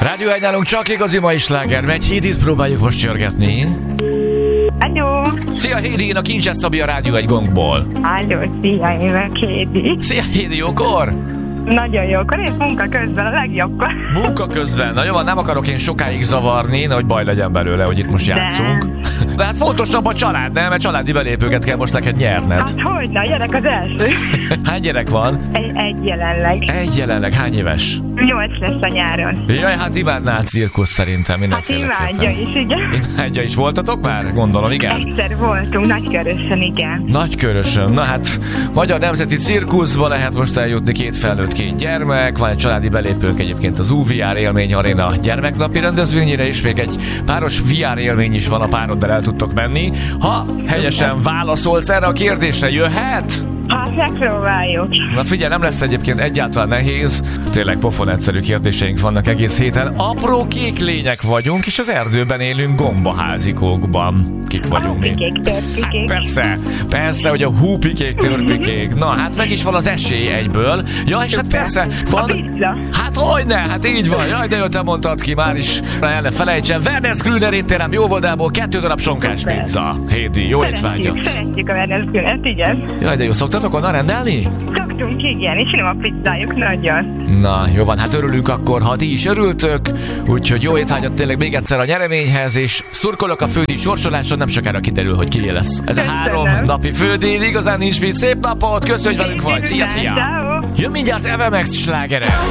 Rádió 1 nálunk csak igazi mai sláger megy. Hédit próbáljuk most csörgetni. Hello! Szia Hédi, én a Kincses Szabi a Rádió 1 gongból. Hello, szia, én a Hédi. Szia Hédi, jókor? Nagyon jókor, és munka közben a legjobbkor. Munka közben. Na jó, nem akarok én sokáig zavarni, nehogy baj legyen belőle, hogy itt most játszunk. De hát fontosabb a család, nem? Mert családi belépőket kell most neked nyerned. Hát hogyne, a gyerek az első. Hány gyerek van? Egy jelenleg. Egy jelenleg, hány éves? 8 lesz a nyáron. Jaj, hát imádnál cirkusz szerintem mindenféleképpen. Hát imádja is, igen. Imádja is. Voltatok már? Gondolom, igen. Egyszer voltunk, Nagykörösön, igen. Nagykörösön. Na hát, Magyar Nemzeti Cirkuszba lehet most eljutni, 2 felnőtt, 2 gyermek. Van egy családi belépőnk egyébként az UVR Élmény Arena gyermeknapi rendezvényére is. Még egy páros VR élmény is van, a pároddal el tudtok menni. Ha helyesen válaszolsz erre a kérdésre, jöhet? Hát megpróbáljuk. Na figyelj, nem lesz egyébként egyáltalán nehéz. Tényleg pofon egyszerű kérdéseink vannak egész héten. Apró kék lények vagyunk, és az erdőben élünk gombaházikókban. Kik vagyunk mi? Hópikék, törpikék. Hát persze, hogy a húpikék, törpikék. Na, hát meg is van az esély egyből. Ja, és hát persze van... A pizza. Hát hogyne, hát így van. Jaj, de jó, te mondtad ki, már is el ne felejtsen. Werner Grüner étterem Jóvoldából 2 darab sonkás pizza. Hédi, jó étvágyat. Szeretjük a Werner Grünert, igen. Jaj, de jó, szoktatok onnan rendelni? Szoktunk, igen, és finom a pizzájuk nagyon. Na, jó van, hát örülünk akkor, ha ti is örültök, úgyhogy jó étvágyat tényleg még egyszer a nyereményhez, és szurkolok a fődíj sorsoláson, nem sokára kiderül, hogy ki lesz. Ez a 3 napi fődíj, igazán nincs mit, szép napot, köszönjük, hogy velünk vagy, szia! Ciao. Jön mindjárt Eve Max slágere!